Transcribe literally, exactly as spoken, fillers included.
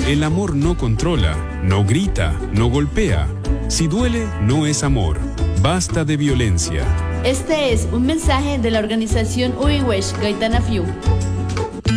El amor no controla, no grita, no golpea. Si duele, no es amor. Basta de violencia. Este es un mensaje de la organización Uiwesh Gaitana Fiu.